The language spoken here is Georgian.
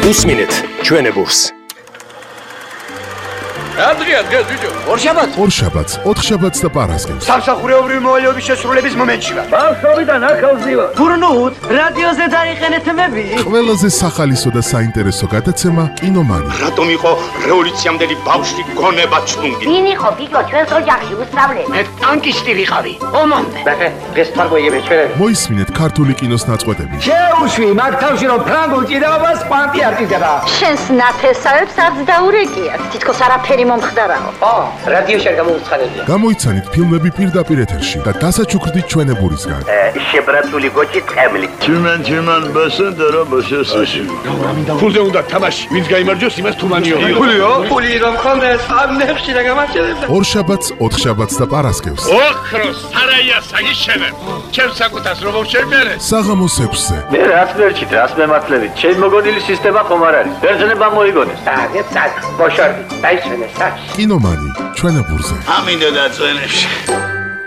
უსმინეთ ჩვენებურს. Adrian, გეძვიჯო. ორშაბათს, ოთხშაბათს და პარასკევს. სამსახურეობრივი მოვალეობის შესრულების მომენტში ვარ. ბავშვობიდან ახალზევა. გურნუთ, რადიოზე დაიყენეთ მები. ყველაზე სახალისო და საინტერესო გადაცემა კინომანი. რატომ იყო რევოლუციამდელი ბავშვი გონება ჩუნგი? ვინ იყო გიგო ჩვენს ოჯახში უსწავლე? მე ტანკისტი ვიყავი. ომამდე. ეს თარგოიები ჩვენები. მოისმინეთ ქართული კინოს ნაწყვეტები. შეუშვი მაგ თავში რომ ფრანგულ ჭიდაობას კვანტი არტიზება. შენს ნათესავებს არც დაურეკიათ. თითქოს არაფერი მომხდარაო. რადიოში არ გამოუცხადებია. გამოიცანით ფილმები პირდაპირ ეთერში და დასაჩუქრდით ჩვენებურისგან. შებრაცული გოჭი წემლი. Чиман басендера басესაში. ფულზე უნდა თამაში, ვინც გაიმარჯვოს, იმას თუმანიო. ფული რომ ხონდეს ამ ნებში რა გამარჯვებდა. ორშაბათს, ოთხშაბათს და პარასკევს. ოქროს სარაია საგიშენებ. ჩემს საკუთას რომ შევმერე. საღამოს 6-ზე. მე რას მერჩით, რას მემართლებით? ჩემ მოგონილი სისტემა ხომ არ არის? ბერძნება მოიგონეს. ბოშორდი, დაიშვენე საჩ. კინომანი ჩვენებურზე. ამინდა დაწვენებში.